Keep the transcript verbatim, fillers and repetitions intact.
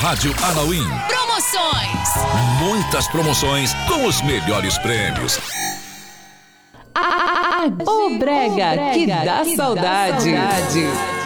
Rádio Anauim. Promoções. Muitas promoções com os melhores prêmios. O Brega, que dá saudade.